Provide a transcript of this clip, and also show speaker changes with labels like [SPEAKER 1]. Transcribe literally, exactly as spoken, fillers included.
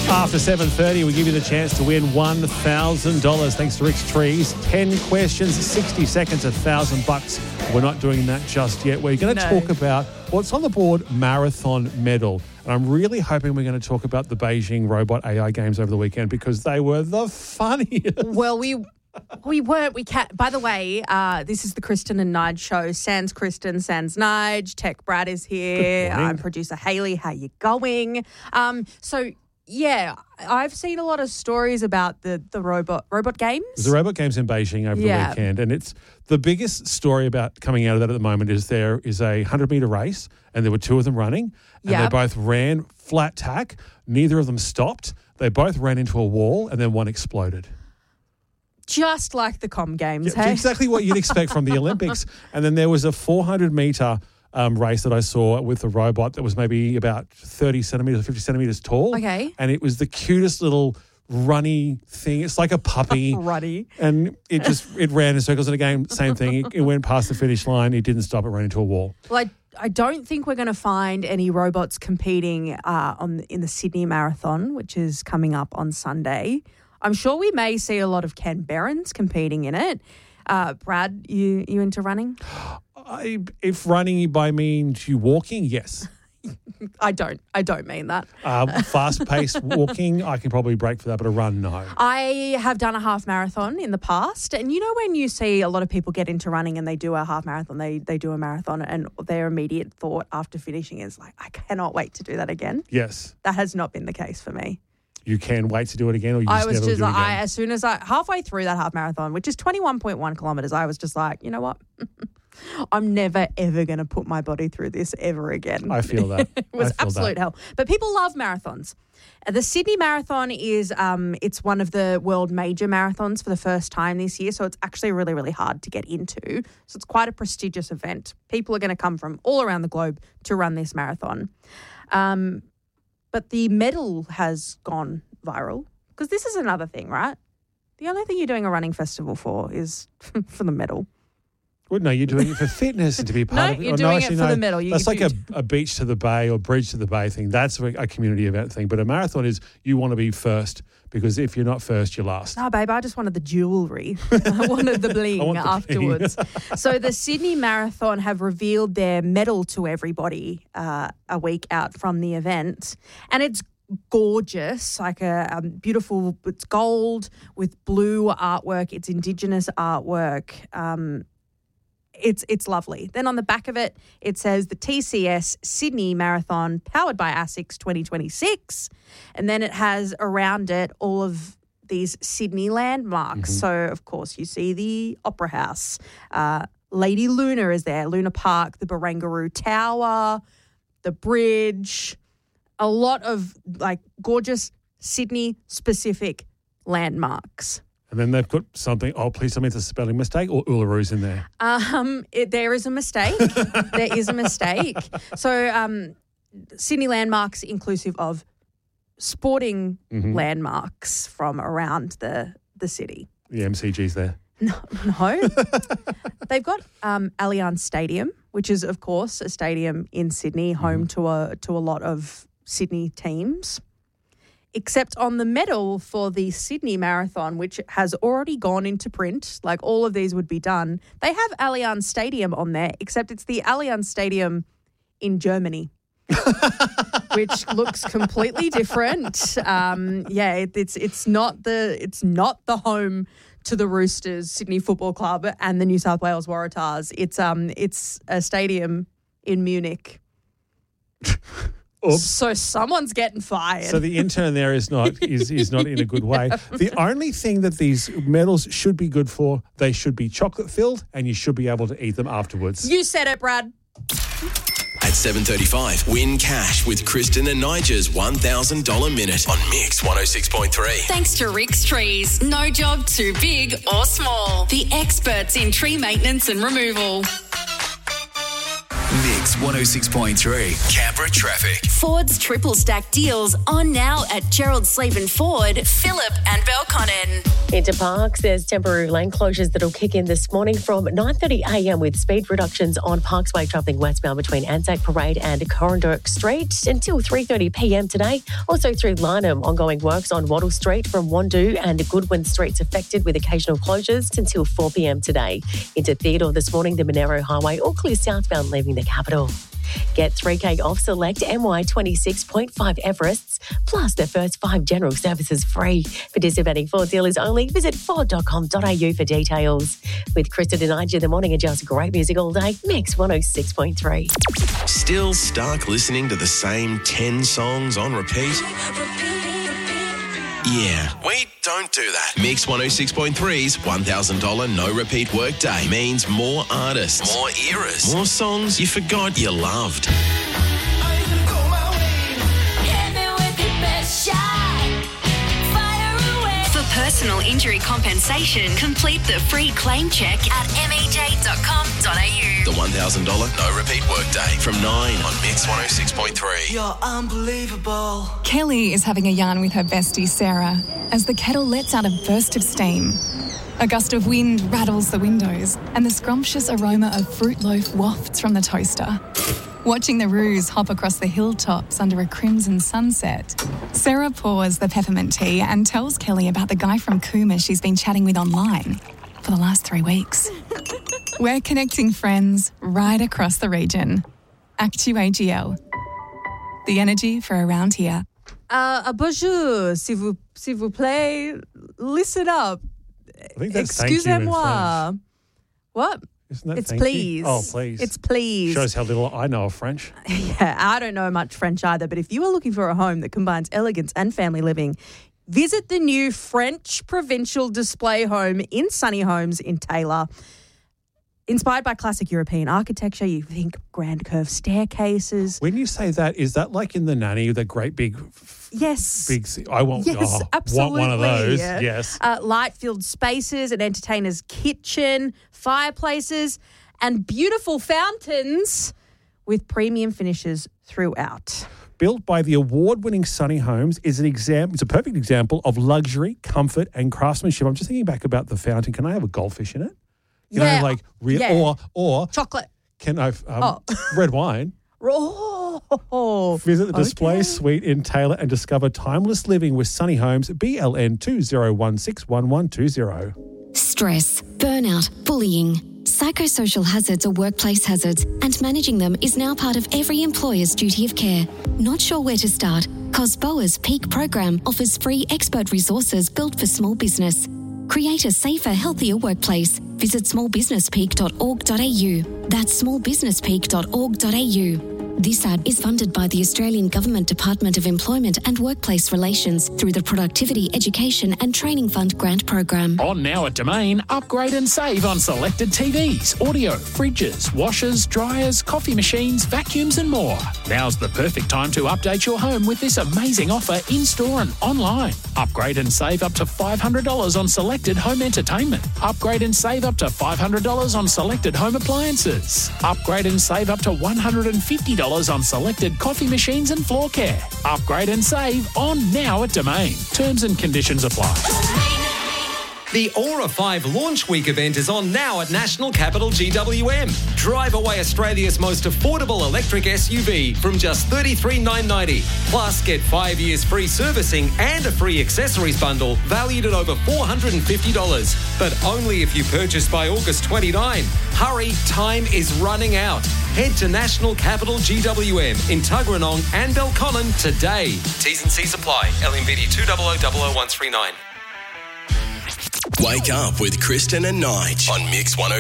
[SPEAKER 1] After seven thirty, we give you the chance to win one thousand dollars thanks to Rick's Trees. ten questions, sixty seconds, one thousand bucks. We're not doing that just yet. We're going to
[SPEAKER 2] No.
[SPEAKER 1] talk about what's on the board marathon medal. And I'm really hoping we're going to talk about the Beijing Robot A I Games over the weekend because they were the funniest.
[SPEAKER 2] Well, we we weren't. We can't. By the way, uh, this is the Kristen and Nige show. Sans Kristen, sans Nige. Tech Brad is here.
[SPEAKER 1] Good morning.
[SPEAKER 2] I'm producer Hayley. How you going? Um, so yeah, I've seen a lot of stories about the the robot robot games.
[SPEAKER 1] There's a robot games in Beijing over
[SPEAKER 2] Yeah.
[SPEAKER 1] the weekend, and it's the biggest story about coming out of that at the moment is there is a hundred meter race, and there were two of them running, and
[SPEAKER 2] Yep.
[SPEAKER 1] they both ran flat tack. Neither of them stopped. They both ran into a wall, and then one exploded.
[SPEAKER 2] Just like the Com Games,
[SPEAKER 1] Yeah,
[SPEAKER 2] hey?
[SPEAKER 1] exactly what you'd expect from the Olympics. And then there was a four hundred meter um, race that I saw with a robot that was maybe about thirty centimeters, fifty centimeters tall.
[SPEAKER 2] Okay.
[SPEAKER 1] And it was the cutest little runny thing. It's like a puppy.
[SPEAKER 2] Ruddy.
[SPEAKER 1] And it just, it ran in circles. And again, same thing. It, it went past the finish line. It didn't stop. It ran into a wall.
[SPEAKER 2] Well, I, I don't think we're going to find any robots competing uh, on in the Sydney Marathon, which is coming up on Sunday. I'm sure we may see a lot of Canberrans competing in it. Uh, Brad, you you into running?
[SPEAKER 1] I, if running by means you walking, yes.
[SPEAKER 2] I don't. I don't mean that.
[SPEAKER 1] Um, fast-paced walking, I can probably break for that, but a run, no.
[SPEAKER 2] I have done a half marathon in the past, and you know when you see a lot of people get into running and they do a half marathon, they they do a marathon, and their immediate thought after finishing is like, I cannot wait to do that again.
[SPEAKER 1] Yes.
[SPEAKER 2] That has not been the case for me.
[SPEAKER 1] You can wait to do it again, or you
[SPEAKER 2] I
[SPEAKER 1] just
[SPEAKER 2] was
[SPEAKER 1] never
[SPEAKER 2] just
[SPEAKER 1] do it
[SPEAKER 2] like,
[SPEAKER 1] again.
[SPEAKER 2] I, as soon as I, halfway through that half marathon, which is twenty-one point one kilometres, I was just like, you know what? I'm never, ever going to put my body through this ever again.
[SPEAKER 1] I feel that.
[SPEAKER 2] It was
[SPEAKER 1] I feel
[SPEAKER 2] absolute
[SPEAKER 1] that.
[SPEAKER 2] hell. But people love marathons. Uh, The Sydney Marathon is, um, it's one of the world major marathons for the first time this year. So it's actually really, really hard to get into. So it's quite a prestigious event. People are going to come from all around the globe to run this marathon. Um, but the medal has gone viral. Because this is another thing, right? The only thing you're doing a running festival for is for the medal.
[SPEAKER 1] Well, no, you're doing it for fitness and to be part
[SPEAKER 2] No,
[SPEAKER 1] of it.
[SPEAKER 2] you're
[SPEAKER 1] Oh,
[SPEAKER 2] doing it
[SPEAKER 1] actually,
[SPEAKER 2] for
[SPEAKER 1] no,
[SPEAKER 2] the medal. You-
[SPEAKER 1] That's like a,
[SPEAKER 2] you-
[SPEAKER 1] a beach to the bay or bridge to the bay thing. That's a, a community event thing. But a marathon is you want to be first because if you're not first, you're last.
[SPEAKER 2] No, babe, I just wanted the jewellery. I wanted the bling
[SPEAKER 1] I want the
[SPEAKER 2] afterwards. So the Sydney Marathon have revealed their medal to everybody uh, a week out from the event. And it's gorgeous, like a um, beautiful, it's gold with blue artwork. It's Indigenous artwork. Um, it's it's lovely. Then on the back of it, it says the T C S Sydney Marathon powered by ASICS twenty twenty-six. And then it has around it all of these Sydney landmarks.
[SPEAKER 1] Mm-hmm.
[SPEAKER 2] So, of course, you see the Opera House. Uh, Lady Luna is there, Luna Park, the Barangaroo Tower, the bridge, a lot of like gorgeous Sydney-specific landmarks.
[SPEAKER 1] And then they've put something, oh, please tell me it's a spelling mistake, or Ullaroos in there.
[SPEAKER 2] Um, it, there is a mistake. There is a mistake. So um, Sydney landmarks inclusive of sporting
[SPEAKER 1] Mm-hmm.
[SPEAKER 2] landmarks from around the the city.
[SPEAKER 1] The M C G's there.
[SPEAKER 2] No, no. They've got um, Allianz Stadium, which is, of course, a stadium in Sydney, home to a to a lot of Sydney teams. Except on the medal for the Sydney Marathon, which has already gone into print, like all of these would be done, they have Allianz Stadium on there, except it's the Allianz Stadium in Germany. Which looks completely different. Um, yeah, it, it's it's not the it's not the home to the Roosters, Sydney Football Club, and the New South Wales Waratahs. It's um it's a stadium in Munich.
[SPEAKER 1] Oops.
[SPEAKER 2] So someone's getting fired.
[SPEAKER 1] So the intern there is not is, is not in a good way. The only thing that these medals should be good for, they should be chocolate filled, and you should be able to eat them afterwards.
[SPEAKER 2] You said it, Brad.
[SPEAKER 3] At seven thirty-five, win cash with Kristen and Nigel's one thousand dollars minute on Mix one oh six point three.
[SPEAKER 4] Thanks to Rick's Trees. No job too big or small. The experts in tree maintenance and removal.
[SPEAKER 3] Mix one oh six point three, Canberra traffic.
[SPEAKER 4] Ford's triple stack deals on now at Gerald Slaven Ford, Phillip and Belconnen.
[SPEAKER 5] Into Parks, there's temporary lane closures that'll kick in this morning from nine thirty a m with speed reductions on Parksway travelling westbound between Anzac Parade and Corandurk Street until three thirty p m today. Also through Lynham, ongoing works on Wattle Street from Wandoo and Goodwin Streets affected with occasional closures until four p m today. Into Theodore this morning, the Monero Highway all clear southbound leaving the capital. Get three K off select M Y twenty-six point five Everests, plus their first five general services free. Participating Ford dealers only. Visit ford dot com dot a u for details. With Kristen and Nigel, the morning and just great music all day. Mix one oh six point three.
[SPEAKER 3] Still stuck listening to the same ten songs on repeat? Yeah, we don't do that. Mix one oh six point three's one thousand dollars no repeat workday means more artists, more eras, more songs you forgot you loved.
[SPEAKER 4] For personal injury compensation, complete the free claim check at m e j dot com dot a u.
[SPEAKER 3] The one thousand dollars no repeat workday from nine on Mix one oh six point three.
[SPEAKER 6] You're unbelievable.
[SPEAKER 7] Kelly is having a yarn with her bestie Sarah as the kettle lets out a burst of steam. A gust of wind rattles the windows and the scrumptious aroma of fruit loaf wafts from the toaster. Watching the roos hop across the hilltops under a crimson sunset, Sarah pours the peppermint tea and tells Kelly about the guy from Cooma she's been chatting with online for the last three weeks. We're connecting friends right across the region. Actu A G L. The energy for around here.
[SPEAKER 2] Uh, a bonjour, s'il vous, s'il vous plaît. Listen up.
[SPEAKER 1] I think that's thank you in
[SPEAKER 2] Excusez-moi.
[SPEAKER 1] French.
[SPEAKER 2] What?
[SPEAKER 1] Isn't that
[SPEAKER 2] It's
[SPEAKER 1] thank you?
[SPEAKER 2] please.
[SPEAKER 1] Oh, please.
[SPEAKER 2] It's please.
[SPEAKER 1] Shows how little I know of French.
[SPEAKER 2] Yeah, I don't know much French either, but if you are looking for a home that combines elegance and family living, visit the new French Provincial Display Home in Sunny Homes in Taylor. Inspired by classic European architecture, you think grand curved staircases.
[SPEAKER 1] When you say that, is that like in The Nanny, the great big,
[SPEAKER 2] Yes.
[SPEAKER 1] big? I want.
[SPEAKER 2] Yes,
[SPEAKER 1] oh,
[SPEAKER 2] absolutely.
[SPEAKER 1] Want one of those?
[SPEAKER 2] Yeah.
[SPEAKER 1] Yes.
[SPEAKER 2] Uh, light-filled spaces, an entertainer's kitchen, fireplaces, and beautiful fountains with premium finishes throughout.
[SPEAKER 1] Built by the award-winning Sunny Homes is an example. It's a perfect example of luxury, comfort, and craftsmanship. I'm just thinking back about the fountain. Can I have a goldfish in it? Can
[SPEAKER 2] yeah.
[SPEAKER 1] I like real
[SPEAKER 2] yeah.
[SPEAKER 1] or or
[SPEAKER 2] Chocolate.
[SPEAKER 1] can I um,
[SPEAKER 2] Oh.
[SPEAKER 1] red wine?
[SPEAKER 2] Oh.
[SPEAKER 1] Visit the display
[SPEAKER 2] Okay.
[SPEAKER 1] suite in Taylor and discover timeless living with Sunny Homes. B L N two zero one six one one two zero.
[SPEAKER 8] Stress, burnout, bullying. Psychosocial hazards are workplace hazards, and managing them is now part of every employer's duty of care. Not sure where to start? COSBOA's Peak program offers free expert resources built for small business. Create a safer, healthier workplace. Visit small business peak dot org dot a u. That's small business peak dot org dot a u. This ad is funded by the Australian Government Department of Employment and Workplace Relations through the Productivity, Education and Training Fund grant program.
[SPEAKER 9] On now at Domain, upgrade and save on selected T Vs, audio, fridges, washers, dryers, coffee machines, vacuums and more. Now's the perfect time to update your home with this amazing offer in-store and online. Upgrade and save up to five hundred dollars on selected home entertainment. Upgrade and save up to five hundred dollars on selected home appliances. Upgrade and save up to one hundred fifty dollars on selected coffee machines and floor care. Upgrade and save on now at Domain. Terms and conditions apply.
[SPEAKER 10] The Aura five Launch Week event is on now at National Capital G W M. Drive away Australia's most affordable electric S U V from just thirty-three thousand nine hundred ninety dollars. Plus, get five years free servicing and a free accessories bundle valued at over four hundred fifty dollars. But only if you purchase by August twenty-ninth. Hurry, time is running out. Head to National Capital G W M in Tuggeranong and Belconnen today. T's and C's apply. L M B D two zero zero zero zero one three nine.
[SPEAKER 3] Wake up with Kristen and Nige on Mix one oh